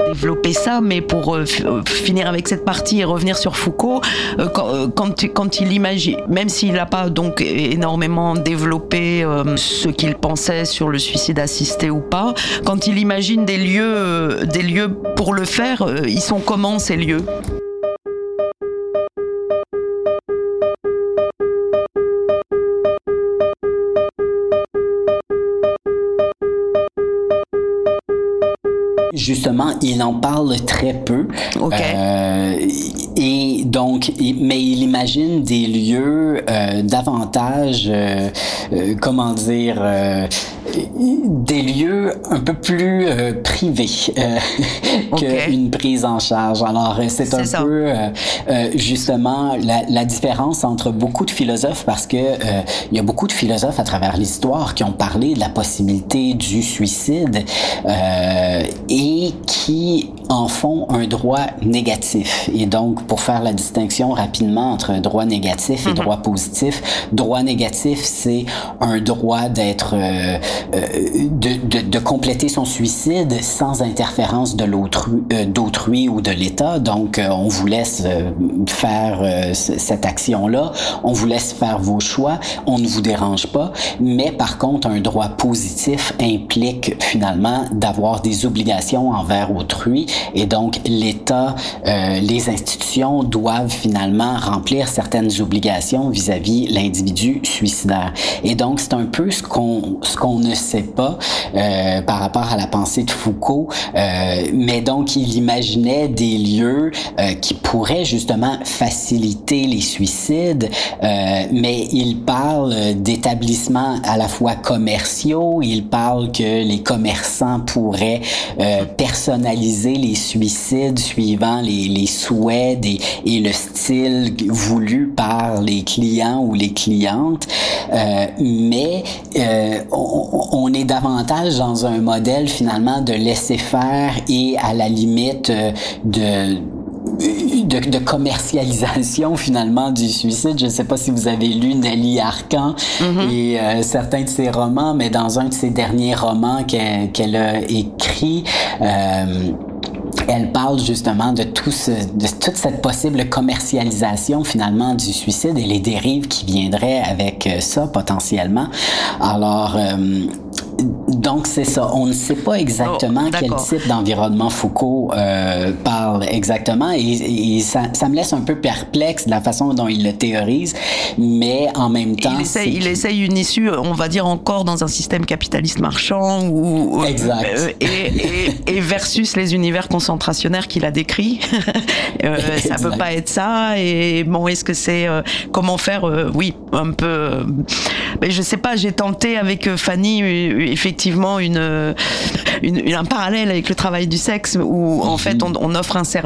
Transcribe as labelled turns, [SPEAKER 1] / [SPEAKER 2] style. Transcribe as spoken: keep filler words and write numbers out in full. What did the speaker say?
[SPEAKER 1] développer ça, mais pour euh, f- finir avec cette partie et revenir sur Foucault, euh, quand, euh, quand, quand il imagine, même s'il n'a pas donc énormément développé euh, ce qu'il pensait sur le suicide assisté ou pas, quand il imagine des lieux, euh, des lieux pour le faire, euh, ils sont comment ces lieux ?
[SPEAKER 2] Justement, il en parle très peu.
[SPEAKER 1] Okay.
[SPEAKER 2] Euh, et donc, mais il imagine des lieux euh, davantage, euh, euh, comment dire, euh, des lieux un peu plus euh, privés euh,
[SPEAKER 1] Okay.
[SPEAKER 2] qu'une prise en charge. Alors, c'est, c'est un
[SPEAKER 1] ça.
[SPEAKER 2] peu euh, euh, justement la, la différence entre beaucoup de philosophes, parce que euh, il y a beaucoup de philosophes à travers l'histoire qui ont parlé de la possibilité du suicide euh, et qui en font un droit négatif. Et donc, pour faire la distinction rapidement entre un droit négatif et mm-hmm. droit positif, droit négatif, c'est un droit d'être, euh, euh, de, de, de compléter son suicide sans interférence de l'autrui, euh, d'autrui ou de l'État. Donc, euh, on vous laisse euh, faire euh, c- cette action-là, on vous laisse faire vos choix, on ne vous dérange pas. Mais par contre, un droit positif implique finalement d'avoir des obligations envers autrui. Et donc, l'État, euh, les institutions doivent finalement remplir certaines obligations vis-à-vis l'individu suicidaire. Et donc, c'est un peu ce qu'on ce qu'on ne sait pas euh, par rapport à la pensée de Foucault. Euh, mais donc, il imaginait des lieux euh, qui pourraient justement faciliter les suicides. Euh, mais il parle d'établissements à la fois commerciaux. Il parle que les commerçants pourraient euh, personnaliser les suicides suivant les, les souhaits des, et le style voulu par les clients ou les clientes. Euh, mais euh, on, on est davantage dans un modèle finalement de laisser faire et à la limite euh, de De, de commercialisation finalement du suicide. Je ne sais pas si vous avez lu Nelly Arcan mm-hmm. et euh, certains de ses romans, mais dans un de ses derniers romans qu'elle, qu'elle a écrit, euh, elle parle justement de, tout ce, de toute cette possible commercialisation finalement du suicide et les dérives qui viendraient avec ça potentiellement. Alors, euh, donc c'est ça. On ne sait pas exactement oh, quel type d'environnement Foucault euh, parle exactement et, et ça, ça me laisse un peu perplexe de la façon dont il le théorise, mais en même temps...
[SPEAKER 1] Il essaye, il essaye une issue, on va dire encore dans un système capitaliste marchand ou,
[SPEAKER 2] exact.
[SPEAKER 1] Euh, et, et, et versus les univers concentrationnaires qu'il a décrits. euh, ça peut pas être ça. Et bon, est-ce que c'est... Euh, comment faire euh, oui, un peu... Euh, mais je sais pas, j'ai tenté avec Fanny effectivement une, une, une, un parallèle avec le travail du sexe où en fait on, on offre un service